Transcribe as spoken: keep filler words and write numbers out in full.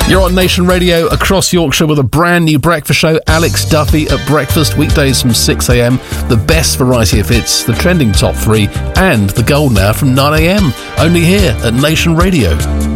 You're on Nation Radio across Yorkshire with a brand new breakfast show. Alex Duffy at breakfast, weekdays from six a.m. The best variety of hits, the trending top three, and the golden hour from nine a.m. Only here at Nation Radio.